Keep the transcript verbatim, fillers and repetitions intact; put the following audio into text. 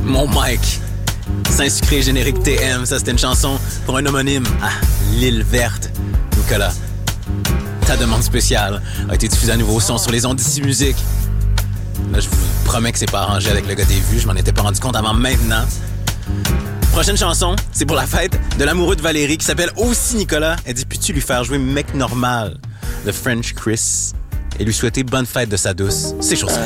Mon Mike. Saint-Sucré générique T M, ça c'était une chanson pour un homonyme à l'île verte. Nicolas, ta demande spéciale a été diffusée à nouveau son sur les ondes d'ici musique. Là, je vous promets que c'est pas arrangé avec le gars des vues, je m'en étais pas rendu compte avant maintenant. Prochaine chanson, c'est pour la fête de l'amoureux de Valérie qui s'appelle aussi Nicolas. Elle dit, peux-tu lui faire jouer Mec Normal de French Chris et lui souhaiter bonne fête de sa douce? C'est chose faite.